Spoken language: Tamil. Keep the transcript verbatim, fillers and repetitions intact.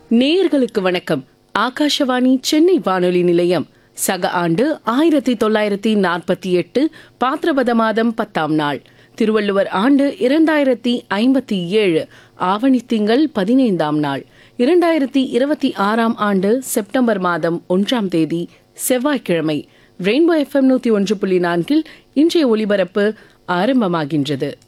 நேயர்களுக்கு வணக்கம். ஆகாஷவாணி சென்னை வானொலி நிலையம். சக ஆண்டு ஆயிரத்தி தொள்ளாயிரத்தி நாற்பத்தி எட்டு பாத்திரபத மாதம் பத்தாம் நாள், திருவள்ளுவர் ஆண்டு இரண்டாயிரத்தி ஐம்பத்தி ஏழு ஆவணி திங்கள் பதினைந்தாம் நாள், இரண்டாயிரத்தி இருபத்தி ஆறாம் ஆண்டு செப்டம்பர் மாதம் ஒன்றாம் தேதி செவ்வாய்க்கிழமை. ரெயின்போ எஃப்எம் நூத்தி ஒன்று புள்ளி நான்கில் இன்றைய ஒலிபரப்பு ஆரம்பமாகின்றது.